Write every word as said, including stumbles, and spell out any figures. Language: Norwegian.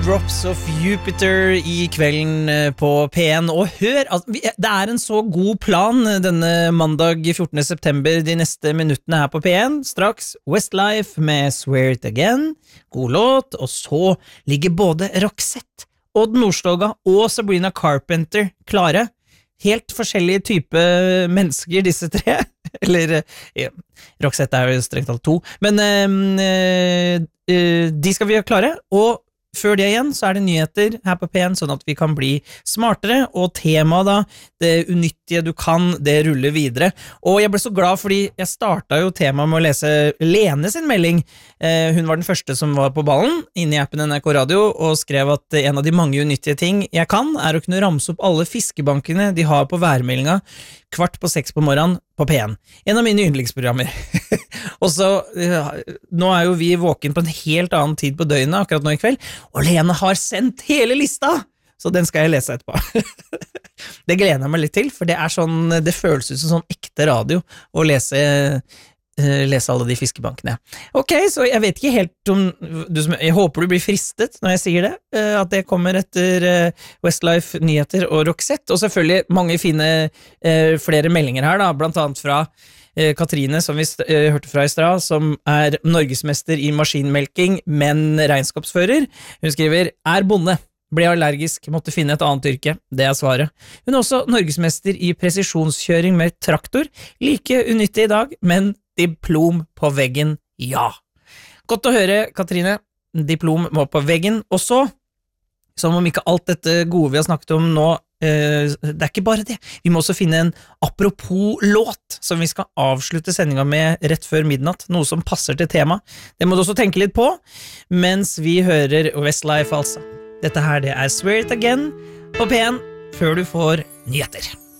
Drops of Jupiter I kvelden på P en. Og hør, det er en så god plan denne mandag fjortende september, de neste minuttene her på P en. Straks Westlife med Swear It Again, god låt, og så ligger både Roxette, Odd Nordstoga og Sabrina Carpenter klare. Helt forskjellige type mennesker, disse tre. Eller, ja, Roxette er jo strengt talt to. Men øh, øh, de skal vi ha klare, og før det igjen så er det nyheter her på P en, sånn at vi kan bli smartere, og temaet da, det unyttige du kan, det ruller videre. Og jeg ble så glad fordi jeg startet jo temaet med å lese Lene sin melding. Eh, hun var den første som var på ballen inne i appen N R K Radio, og skrev at en av de mange unyttige ting jeg kan, er å kunne ramse opp alle fiskebankene de har på værmeldinga kvart på seks på morgenen på P en. En av mine yndlingsprogrammer. Og så, nå er jo vi våken på en helt annen tid på døgnet akkurat nå i kveld, og Lene har sendt hele lista, så den skal jeg lese etterpå. Det gleder jeg meg litt til, for det er sånn, det føles ut som sånn ekte radio å lese, uh, lese alle de fiskebankene. Ok, så jeg vet ikke helt om, du, jeg håper du blir fristet når jeg sier det, uh, at det kommer etter uh, Westlife, nyheter og Roxette, og selvfølgelig mange fine uh, flere meldinger her da, blant annet fra Katrine, som vi uh, hørte fra i stad, som er norgesmester i maskinmelking, men regnskapsfører. Hun skriver, er bonde, ble allergisk, måtte finne et annet yrke. Det er svaret. Hun er også norgesmester i presisjonskjøring med traktor. Like unyttig i dag, men diplom på veggen, ja. Godt å høre, Katrine. Diplom må på veggen. Og så, som om ikke alt dette gode vi har snakket om nå, Uh, det er ikke bare det, vi må også finne en apropos låt som vi skal avslutte sendinga med rett før midnatt, noe som passer til tema. Det må du også tenke litt på mens vi hører Westlife altså. Dette her det er Swear It Again på P en før du får nyheter.